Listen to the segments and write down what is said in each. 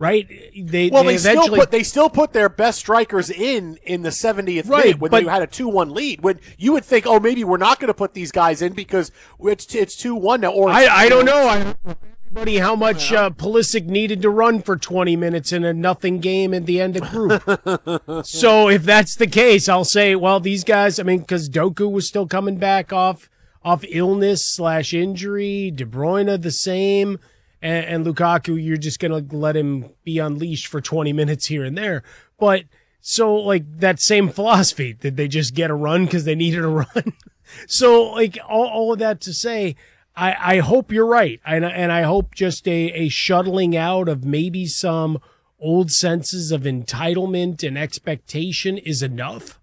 right? They still put their best strikers in the 70th minute when they had a 2-1 lead. When you would think, maybe we're not going to put these guys in because it's 2-1 now. Or I don't know. Everybody, how much Pulisic needed to run for 20 minutes in a nothing game at the end of group. So if that's the case, I'll say, well, these guys, because Doku was still coming back off illness/injury, De Bruyne the same, and Lukaku, you're just going to let him be unleashed for 20 minutes here and there. But so like that same philosophy, did they just get a run because they needed a run? So like all of that to say, I hope you're right. And I hope just a shuttling out of maybe some old senses of entitlement and expectation is enough.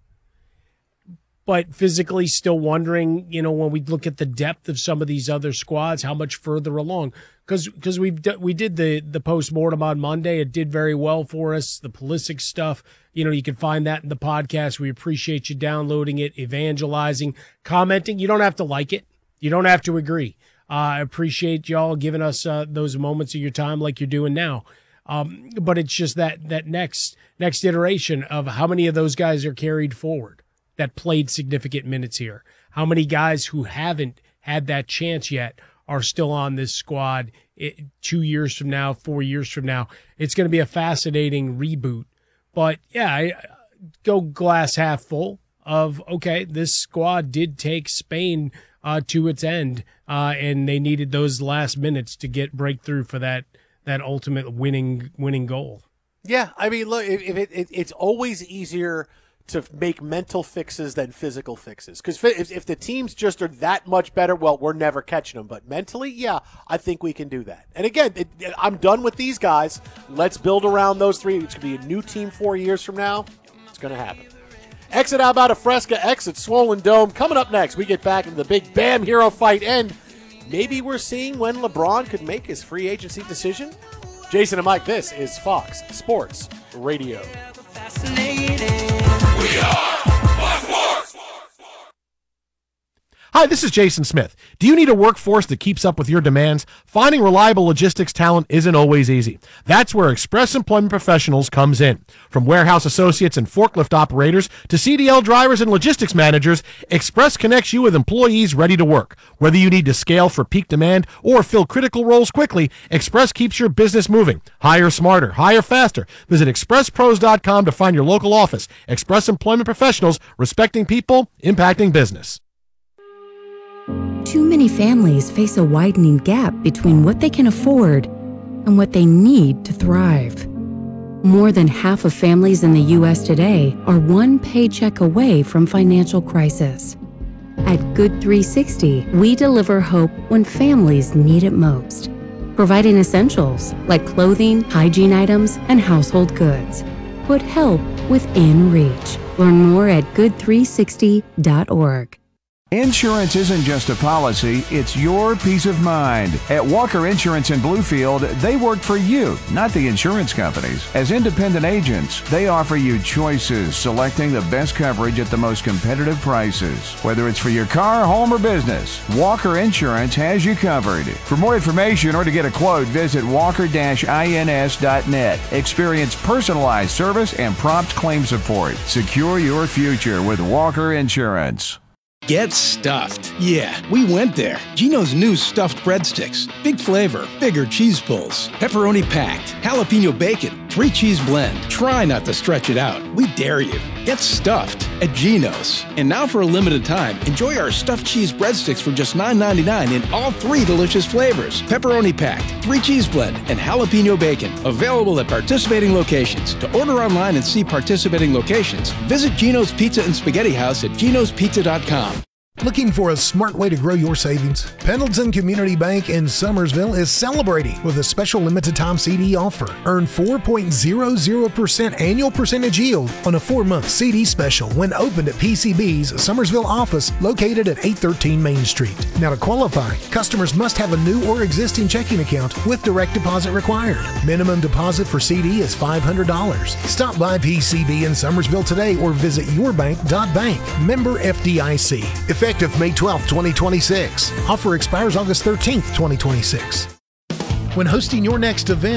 But physically still wondering, when we look at the depth of some of these other squads, how much further along. Because we did the postmortem on Monday. It did very well for us. The Pulisic stuff, you can find that in the podcast. We appreciate you downloading it, evangelizing, commenting. You don't have to like it. You don't have to agree. I appreciate y'all giving us those moments of your time like you're doing now. But it's just that next iteration of how many of those guys are carried forward that played significant minutes here. How many guys who haven't had that chance yet are still on this squad 2 years from now, 4 years from now. It's going to be a fascinating reboot. But, yeah, I go glass half full of, okay, this squad did take Spain to its end, and they needed those last minutes to break through for that ultimate winning goal. Yeah, look, it's always easier to make mental fixes than physical fixes. Because if the teams just are that much better, well, we're never catching them. But mentally, yeah, I think we can do that. And again, I'm done with these guys. Let's build around those three. It's going to be a new team 4 years from now. It's going to happen. Exit How About a Fresca, exit Swollen Dome. Coming up next, we get back into the big Bam hero fight, and maybe we're seeing when LeBron could make his free agency decision. Jason and Mike, this is Fox Sports Radio. We are Fox Sports. Hi, this is Jason Smith. Do you need a workforce that keeps up with your demands? Finding reliable logistics talent isn't always easy. That's where Express Employment Professionals comes in. From warehouse associates and forklift operators to CDL drivers and logistics managers, Express connects you with employees ready to work. Whether you need to scale for peak demand or fill critical roles quickly, Express keeps your business moving. Hire smarter, hire faster. Visit expresspros.com to find your local office. Express Employment Professionals, respecting people, impacting business. Too many families face a widening gap between what they can afford and what they need to thrive. More than half of families in the U.S. today are one paycheck away from financial crisis. At Good 360, we deliver hope when families need it most, providing essentials like clothing, hygiene items, and household goods. Put help within reach. Learn more at good360.org. Insurance isn't just a policy, it's your peace of mind. At Walker Insurance in Bluefield, they work for you, not the insurance companies. As independent agents, they offer you choices, selecting the best coverage at the most competitive prices. Whether it's for your car, home, or business, Walker Insurance has you covered. For more information or to get a quote, visit walker-ins.net. Experience personalized service and prompt claim support. Secure your future with Walker Insurance. Get stuffed. Yeah, we went there. Geno's new stuffed breadsticks. Big flavor, bigger cheese pulls, pepperoni packed, jalapeno bacon, 3 cheese blend. Try not to stretch it out. We dare you. Get stuffed at Geno's. And now for a limited time, enjoy our stuffed cheese breadsticks for just $9.99 in all 3 delicious flavors. Pepperoni packed, 3 cheese blend, and jalapeno bacon. Available at participating locations. To order online and see participating locations, visit Geno's Pizza and Spaghetti House at genospizza.com. Looking for a smart way to grow your savings? Pendleton Community Bank in Summersville is celebrating with a special limited time CD offer. Earn 4.00% annual percentage yield on a 4-month CD special when opened at PCB's Summersville office located at 813 Main Street. Now to qualify, customers must have a new or existing checking account with direct deposit required. Minimum deposit for CD is $500. Stop by PCB in Summersville today or visit yourbank.bank. Member FDIC. Effective May 12, 2026. Offer expires August 13, 2026. When hosting your next event,